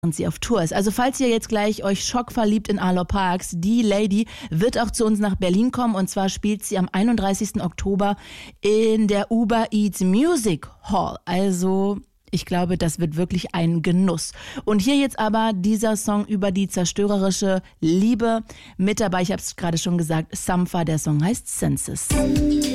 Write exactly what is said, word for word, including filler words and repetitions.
und sie auf Tour ist. Also falls ihr jetzt gleich euch schockverliebt in Arlo Parks, die Lady wird auch zu uns nach Berlin kommen und zwar spielt sie am einunddreißigsten Oktober in der Uber Eats Music Hall. Also ich glaube, das wird wirklich ein Genuss. Und hier jetzt aber dieser Song über die zerstörerische Liebe mit dabei. Ich habe es gerade schon gesagt, Sampha, der Song heißt Senses.